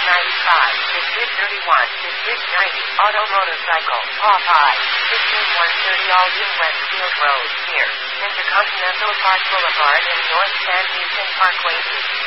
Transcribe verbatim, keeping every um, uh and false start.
ninety-five, District thirty-one, District ninety, Auto Motorcycle, Popeye, fifteen one thirty Alden Westfield Road, near Intercontinental Park Boulevard and North San Houston Parkway East.